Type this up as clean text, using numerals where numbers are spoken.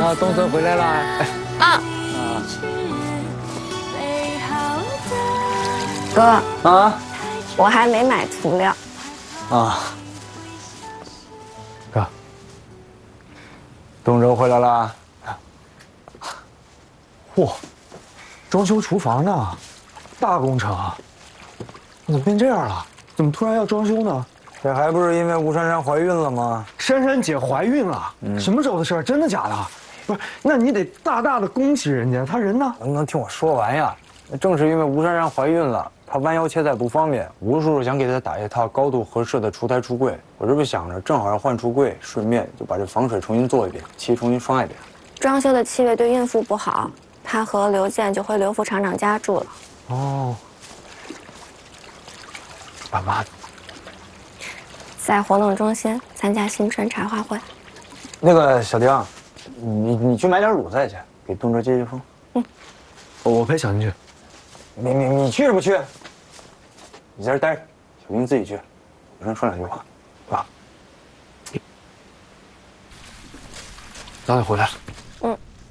啊，东森回来啦！ 啊，哥啊我还没买涂料。 啊！哥，东周回来啦！嚯，装修厨房呢，大工程啊！怎么变这样了？怎么突然要装修呢？ 这还不是因为吴珊珊怀孕了吗？ 珊珊姐怀孕了，什么时候的事儿？真的假的？不是，那你得大大的恭喜人家，她人呢？ 能不能听我说完呀？正是因为吴珊珊怀孕了，她弯腰切菜不方便，吴叔叔想给她打一套高度合适的出台橱柜。我这不想着正好要换橱柜，顺便就把这防水重新做一遍，漆重新刷一遍。 装修的气味对孕妇不好，他和刘健就回刘副厂长家住了。 哦，干嘛？ 在活动中心参加新春茶话会。 那个小丁，你去买点卤菜去，给东哲接接风。 我陪小宁去。 你去是不去？你在这待着，小丁自己去。我跟他说两句话，啊。 早点回来了。